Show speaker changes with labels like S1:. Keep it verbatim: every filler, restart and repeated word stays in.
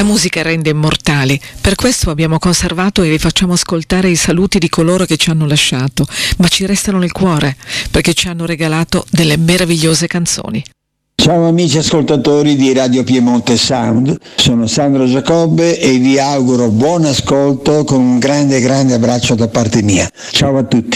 S1: La musica rende immortali, per questo abbiamo conservato e vi facciamo ascoltare i saluti di coloro che ci hanno lasciato, ma ci restano nel cuore, perché ci hanno regalato delle meravigliose canzoni.
S2: Ciao amici ascoltatori di Radio Piemonte Sound, sono Sandro Giacobbe e vi auguro buon ascolto con un grande grande abbraccio da parte mia. Ciao a tutti.